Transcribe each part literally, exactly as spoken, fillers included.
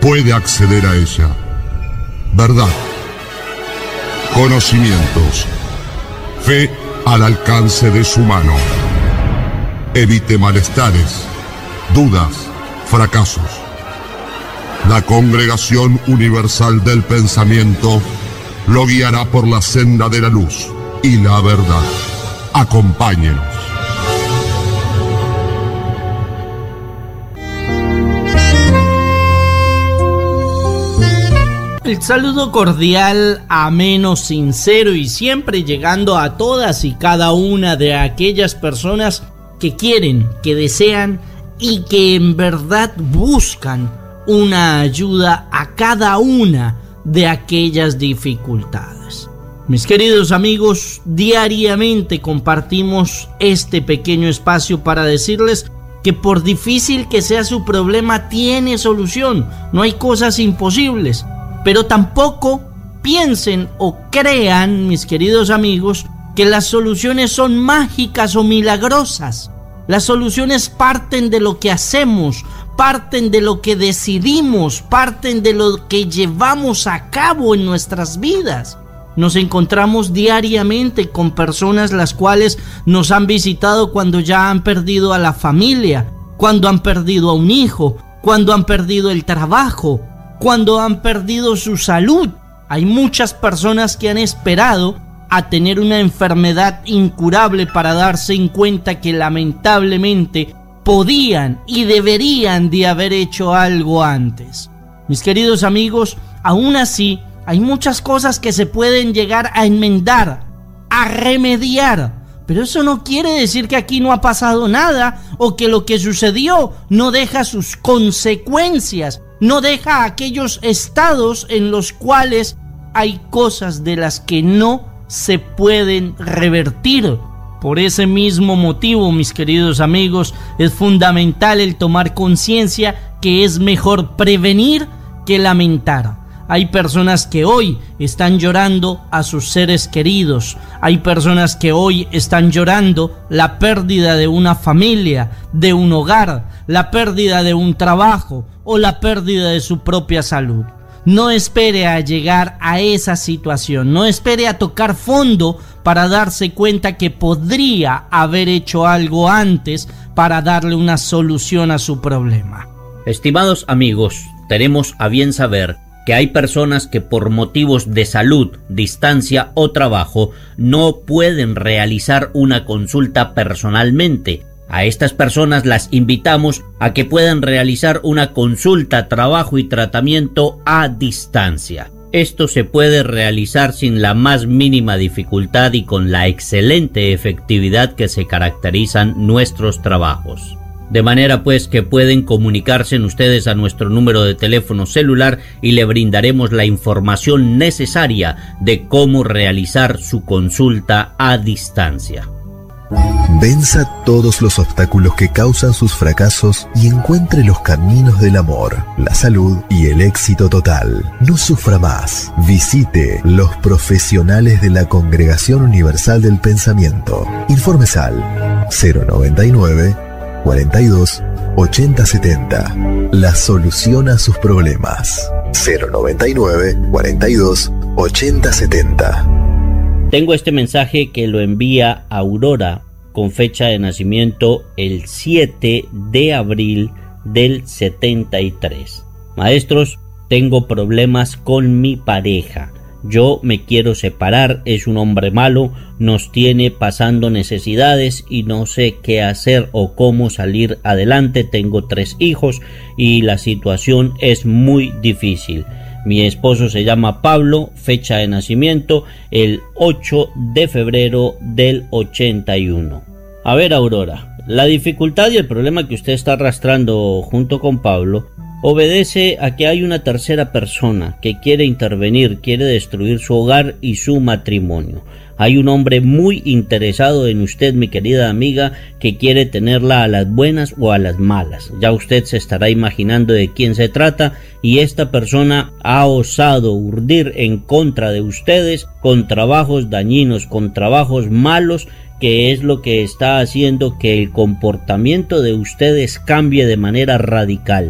puede acceder a ella. Verdad, conocimientos, fe al alcance de su mano. Evite malestares, dudas, fracasos. La Congregación Universal del Pensamiento lo guiará por la senda de la luz y la verdad. Acompáñenos. El saludo cordial, ameno, sincero y siempre llegando a todas y cada una de aquellas personas que quieren, que desean y que en verdad buscan una ayuda a cada una de aquellas dificultades. Mis queridos amigos, diariamente compartimos este pequeño espacio para decirles que por difícil que sea su problema, tiene solución. No hay cosas imposibles. Pero tampoco piensen o crean, mis queridos amigos, que las soluciones son mágicas o milagrosas. Las soluciones parten de lo que hacemos, parten de lo que decidimos, parten de lo que llevamos a cabo en nuestras vidas. Nos encontramos diariamente con personas las cuales nos han visitado cuando ya han perdido a la familia, cuando han perdido a un hijo, cuando han perdido el trabajo, cuando han perdido su salud. Hay muchas personas que han esperado a tener una enfermedad incurable para darse en cuenta que lamentablemente podían y deberían de haber hecho algo antes. Mis queridos amigos, aún así hay muchas cosas que se pueden llegar a enmendar, a remediar, pero eso no quiere decir que aquí no ha pasado nada o que lo que sucedió no deja sus consecuencias, no deja aquellos estados en los cuales hay cosas de las que no se pueden revertir. Por ese mismo motivo, mis queridos amigos, es fundamental el tomar conciencia que es mejor prevenir que lamentar. Hay personas que hoy están llorando a sus seres queridos. Hay personas que hoy están llorando la pérdida de una familia, de un hogar, la pérdida de un trabajo o la pérdida de su propia salud. No espere a llegar a esa situación, no espere a tocar fondo para darse cuenta que podría haber hecho algo antes para darle una solución a su problema. Estimados amigos, tenemos a bien saber que hay personas que por motivos de salud, distancia o trabajo no pueden realizar una consulta personalmente. A estas personas las invitamos a que puedan realizar una consulta, trabajo y tratamiento a distancia. Esto se puede realizar sin la más mínima dificultad y con la excelente efectividad que se caracterizan nuestros trabajos. De manera pues que pueden comunicarse ustedes a nuestro número de teléfono celular y le brindaremos la información necesaria de cómo realizar su consulta a distancia. Venza todos los obstáculos que causan sus fracasos y encuentre los caminos del amor, la salud y el éxito total. No sufra más. Visite los profesionales de la Congregación Universal del Pensamiento. Informes al cero noventa y nueve, cuarenta y dos, ochenta setenta. La solución a sus problemas. cero noventa y nueve, cuarenta y dos, ochenta setenta. Tengo este mensaje que lo envía Aurora con fecha de nacimiento el siete de abril del setenta y tres. Maestros, tengo problemas con mi pareja. Yo me quiero separar, es un hombre malo, nos tiene pasando necesidades y no sé qué hacer o cómo salir adelante. Tengo tres hijos y la situación es muy difícil. Mi esposo se llama Pablo, fecha de nacimiento el ocho de febrero del ochenta y uno. A ver, Aurora, la dificultad y el problema que usted está arrastrando junto con Pablo obedece a que hay una tercera persona que quiere intervenir, quiere destruir su hogar y su matrimonio. Hay un hombre muy interesado en usted, mi querida amiga, que quiere tenerla a las buenas o a las malas. Ya usted se estará imaginando de quién se trata, y esta persona ha osado urdir en contra de ustedes con trabajos dañinos, con trabajos malos, que es lo que está haciendo que el comportamiento de ustedes cambie de manera radical.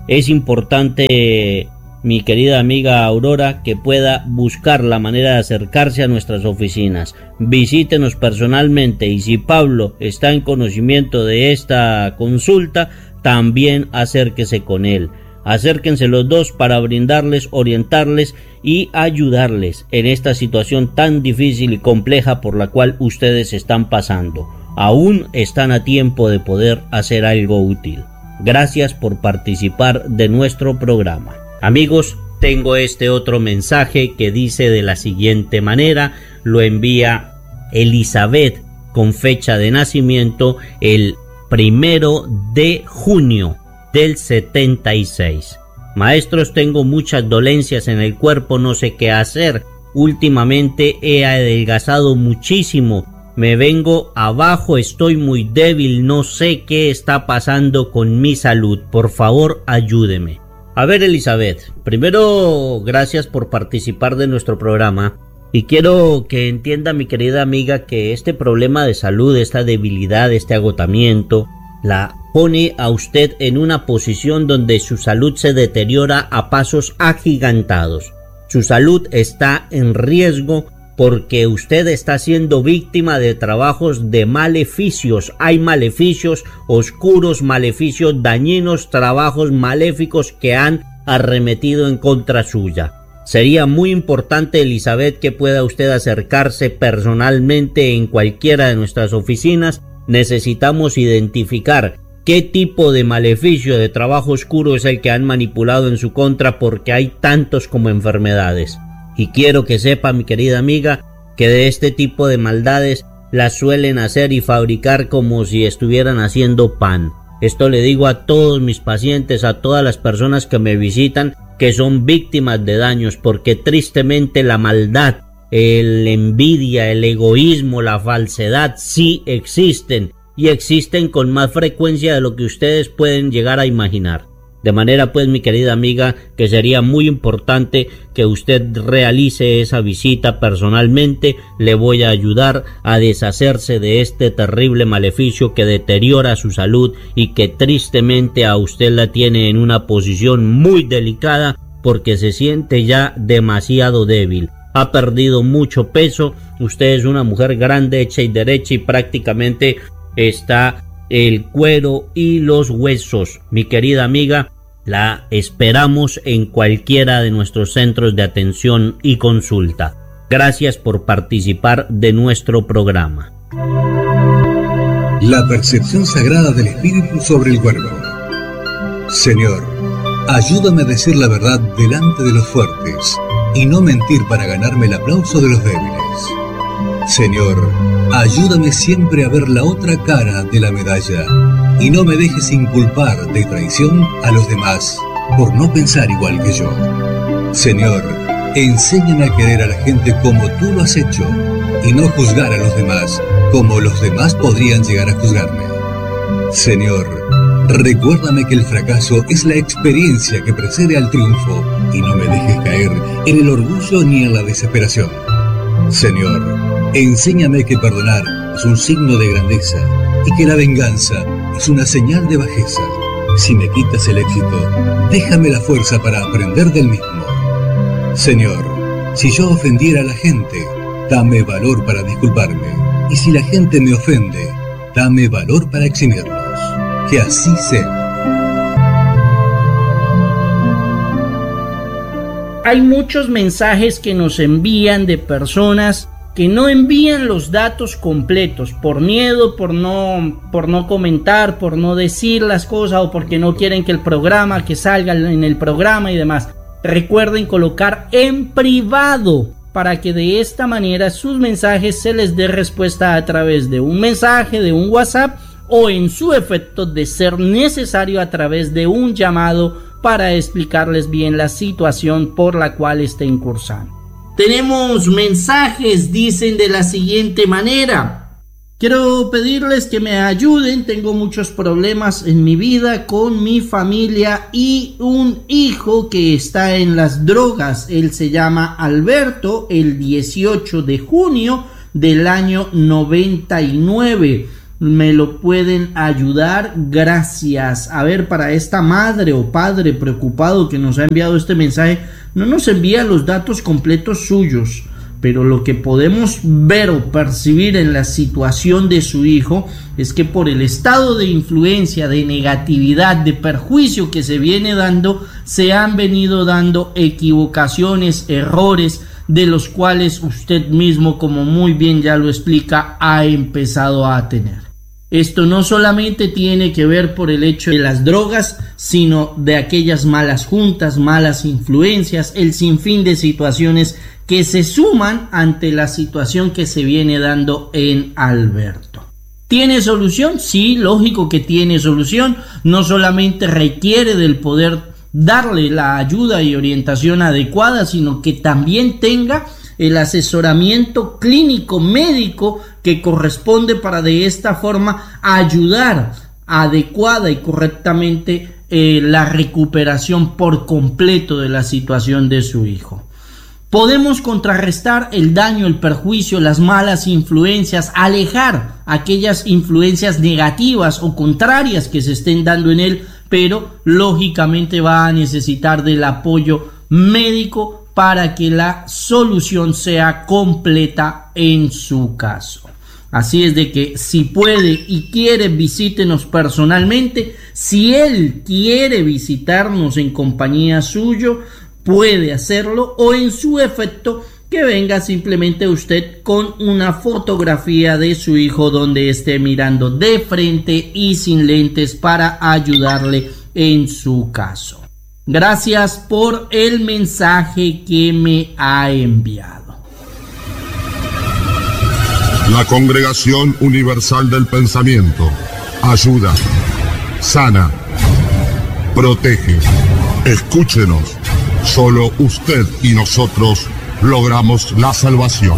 Es importante, mi querida amiga Aurora, que pueda buscar la manera de acercarse a nuestras oficinas. Visítenos personalmente, y si Pablo está en conocimiento de esta consulta, también acérquese con él. Acérquense los dos para brindarles, orientarles y ayudarles en esta situación tan difícil y compleja por la cual ustedes están pasando. Aún están a tiempo de poder hacer algo útil. Gracias por participar de nuestro programa. Amigos, tengo este otro mensaje que dice de la siguiente manera. Lo envía Elizabeth con fecha de nacimiento el primero de junio del setenta y seis. Maestros, tengo muchas dolencias en el cuerpo, no sé qué hacer. Últimamente he adelgazado muchísimo. Me vengo abajo, estoy muy débil, no sé qué está pasando con mi salud. Por favor, ayúdeme. A ver, Elizabeth, primero, gracias por participar de nuestro programa. Y quiero que entienda, mi querida amiga, que este problema de salud, esta debilidad, este agotamiento, la pone a usted en una posición donde su salud se deteriora a pasos agigantados. Su salud está en riesgo porque usted está siendo víctima de trabajos de maleficios. Hay maleficios oscuros, maleficios dañinos, trabajos maléficos que han arremetido en contra suya. Sería muy importante, Elizabeth, que pueda usted acercarse personalmente en cualquiera de nuestras oficinas. Necesitamos identificar qué tipo de maleficio, de trabajo oscuro es el que han manipulado en su contra, porque hay tantos como enfermedades. Y quiero que sepa, mi querida amiga, que de este tipo de maldades las suelen hacer y fabricar como si estuvieran haciendo pan. Esto le digo a todos mis pacientes, a todas las personas que me visitan, que son víctimas de daños, porque tristemente la maldad, el envidia, el egoísmo, la falsedad sí existen, y existen con más frecuencia de lo que ustedes pueden llegar a imaginar. De manera pues, mi querida amiga, que sería muy importante que usted realice esa visita personalmente. Le voy a ayudar a deshacerse de este terrible maleficio que deteriora su salud y que tristemente a usted la tiene en una posición muy delicada, porque se siente ya demasiado débil. Ha perdido mucho peso, usted es una mujer grande, hecha y derecha, y prácticamente está el cuero y los huesos. Mi querida amiga, la esperamos en cualquiera de nuestros centros de atención y consulta. Gracias por participar de nuestro programa. La percepción sagrada del espíritu sobre el cuerpo. Señor, ayúdame a decir la verdad delante de los fuertes y no mentir para ganarme el aplauso de los débiles. Señor, ayúdame siempre a ver la otra cara de la medalla y no me dejes inculpar de traición a los demás por no pensar igual que yo. Señor, enséñame a querer a la gente como tú lo has hecho y no juzgar a los demás como los demás podrían llegar a juzgarme. Señor, recuérdame que el fracaso es la experiencia que precede al triunfo y no me dejes caer en el orgullo ni en la desesperación. Señor, enséñame que perdonar es un signo de grandeza y que la venganza es una señal de bajeza. Si me quitas el éxito, déjame la fuerza para aprender del mismo. Señor, si yo ofendiera a la gente, dame valor para disculparme. Y si la gente me ofende, dame valor para eximirlos. Que así sea. Hay muchos mensajes que nos envían de personas que no envían los datos completos por miedo, por no, por no comentar, por no decir las cosas o porque no quieren que el programa, que salga en el programa y demás. Recuerden colocar en privado para que de esta manera sus mensajes se les dé respuesta a través de un mensaje, de un WhatsApp o en su efecto de ser necesario a través de un llamado para explicarles bien la situación por la cual estén cursando. Tenemos mensajes, dicen de la siguiente manera: quiero pedirles que me ayuden, tengo muchos problemas en mi vida con mi familia y un hijo que está en las drogas. Él se llama Alberto, el dieciocho de junio del año noventa y nueve. me lo pueden ayudar, gracias. A ver, para esta madre o padre preocupado que nos ha enviado este mensaje, no nos envía los datos completos suyos, pero lo que podemos ver o percibir en la situación de su hijo es que por el estado de influencia, de negatividad, de perjuicio que se viene dando, se han venido dando equivocaciones, errores, de los cuales usted mismo, como muy bien ya lo explica, ha empezado a tener. Esto no solamente tiene que ver por el hecho de las drogas, sino de aquellas malas juntas, malas influencias, el sinfín de situaciones que se suman ante la situación que se viene dando en Alberto. ¿Tiene solución? Sí, lógico que tiene solución. No solamente requiere del poder darle la ayuda y orientación adecuada, sino que también tenga el asesoramiento clínico médico que corresponde para de esta forma ayudar adecuada y correctamente eh, la recuperación por completo de la situación de su hijo. Podemos contrarrestar el daño, el perjuicio, las malas influencias, alejar aquellas influencias negativas o contrarias que se estén dando en él, pero lógicamente va a necesitar del apoyo médico para que la solución sea completa en su caso. Así es de que si puede y quiere, visítenos personalmente. Si él quiere visitarnos en compañía suyo, puede hacerlo, o en su efecto que venga simplemente usted con una fotografía de su hijo donde esté mirando de frente y sin lentes para ayudarle en su caso. Gracias por el mensaje que me ha enviado. La Congregación Universal del Pensamiento ayuda, sana, protege. Escúchenos. Solo usted y nosotros logramos la salvación.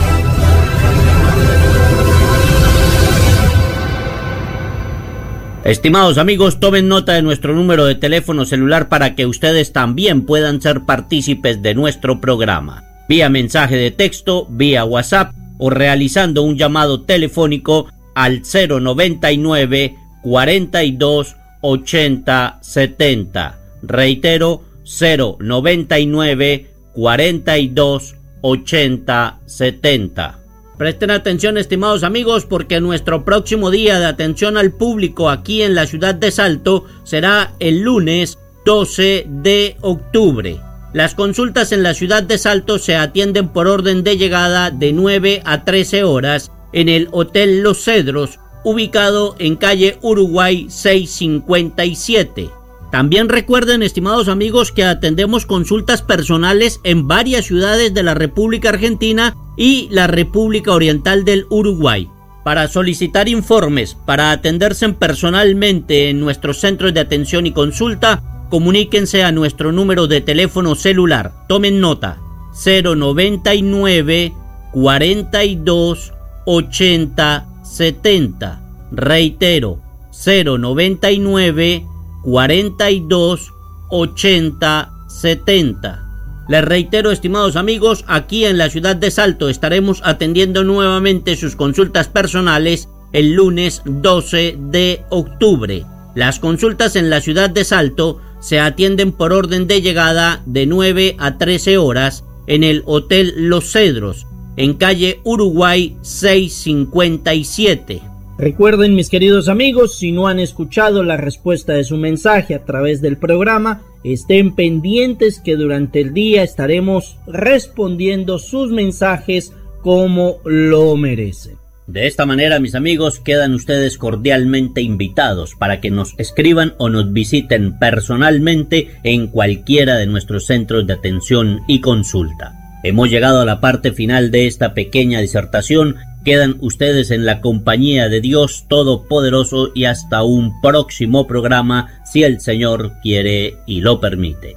Estimados amigos, tomen nota de nuestro número de teléfono celular para que ustedes también puedan ser partícipes de nuestro programa. Vía mensaje de texto, vía WhatsApp o realizando un llamado telefónico al cero noventa y nueve, cuarenta y dos, ochenta, setenta. Reitero, cero noventa y nueve, cuarenta y dos, ochenta, setenta. Presten atención, estimados amigos, porque nuestro próximo día de atención al público aquí en la ciudad de Salto será el lunes doce de octubre. Las consultas en la ciudad de Salto se atienden por orden de llegada de nueve a trece horas en el Hotel Los Cedros, ubicado en calle Uruguay seiscientos cincuenta y siete. También recuerden, estimados amigos, que atendemos consultas personales en varias ciudades de la República Argentina y la República Oriental del Uruguay. Para solicitar informes, para atenderse personalmente en nuestros centros de atención y consulta, comuníquense a nuestro número de teléfono celular. Tomen nota: cero noventa y nueve, cuarenta y dos, ochenta, setenta. Reitero, cero noventa y nueve, cuarenta y dos, ochenta, setenta. Les reitero, estimados amigos, aquí en la ciudad de Salto estaremos atendiendo nuevamente sus consultas personales el lunes doce de octubre. Las consultas en la ciudad de Salto se atienden por orden de llegada de nueve a trece horas en el Hotel Los Cedros, en calle Uruguay seiscientos cincuenta y siete. Recuerden, mis queridos amigos, si no han escuchado la respuesta de su mensaje a través del programa, estén pendientes que durante el día estaremos respondiendo sus mensajes como lo merecen. De esta manera, mis amigos, quedan ustedes cordialmente invitados para que nos escriban o nos visiten personalmente en cualquiera de nuestros centros de atención y consulta. Hemos llegado a la parte final de esta pequeña disertación. Quedan ustedes en la compañía de Dios Todopoderoso y hasta un próximo programa, si el Señor quiere y lo permite.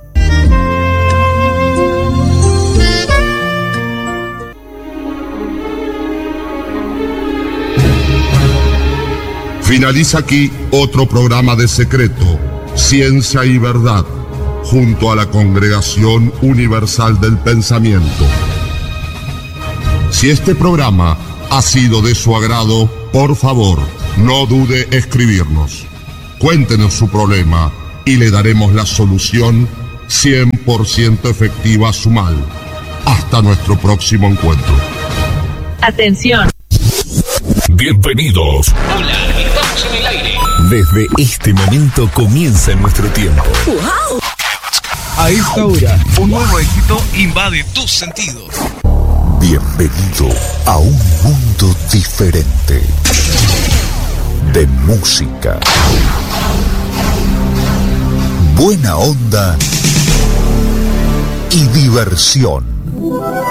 Finaliza aquí otro programa de Secreto, Ciencia y Verdad, junto a la Congregación Universal del Pensamiento. Si este programa ha sido de su agrado, por favor, No dude escribirnos. Cuéntenos su problema y le daremos la solución cien por ciento efectiva a su mal. Hasta nuestro próximo encuentro. Atención. Bienvenidos. Hola, estamos en el aire. Desde este momento comienza nuestro tiempo. ¡Wow! A esta hora, un nuevo éxito invade tus sentidos. Bienvenido a un mundo diferente de música, buena onda y diversión.